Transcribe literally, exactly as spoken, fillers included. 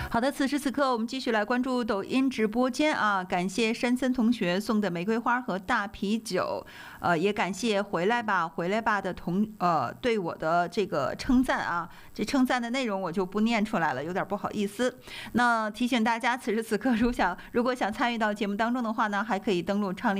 好的，此时此刻我们继续来关注抖音直播间啊，感谢山森同学送的玫瑰花和大啤酒，呃，也感谢回来吧回来吧的同呃对我的这个称赞啊，这称赞的内容我就不念出来了，有点不好意思。那提醒大家，此时此刻如想如果想参与到节目当中的话呢，还可以登录畅